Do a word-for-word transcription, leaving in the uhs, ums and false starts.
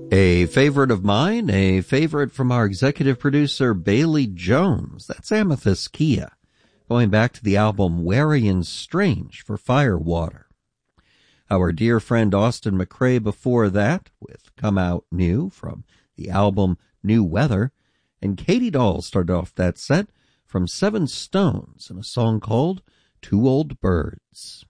A favorite of mine, a favorite from our executive producer, Bailey Jones. That's Amethyst Kia, going back to the album Wary and Strange for Firewater. Our dear friend Austin McCrae before that, with Come Out New from the album New Weather. And Katie Doll started off that set from Seven Stones in a song called Two Old Birds.